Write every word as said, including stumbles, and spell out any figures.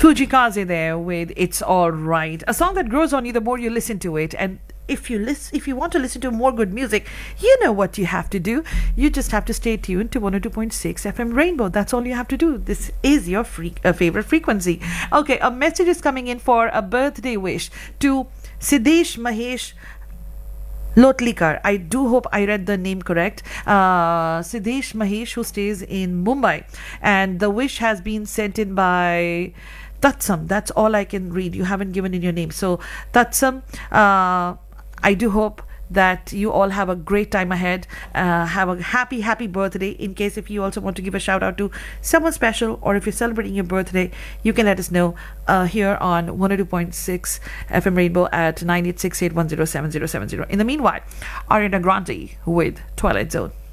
Fujikaze there with It's All Right, a song that grows on you the more you listen to it. And if you listen, if you want to listen to more good music, you know what you have to do. You just have to stay tuned to one oh two point six F M Rainbow. That's all you have to do. This is your free, uh, favorite frequency. Okay, a message is coming in for a birthday wish to Siddesh Mahesh Lotlikar. I do hope I read the name correct. Uh, Siddesh Mahesh, who stays in Mumbai. And the wish has been sent in by Tatsam. That's all I can read. You haven't given in your name. So, Tatsam, uh, I do hope that you all have a great time ahead. Uh, have a happy, happy birthday. In case if you also want to give a shout out to someone special, or if you're celebrating your birthday, you can let us know uh, here on one oh two point six F M Rainbow at nine eight six eight one zero seven zero seven zero. In the meanwhile, Ariana Grande with Twilight Zone.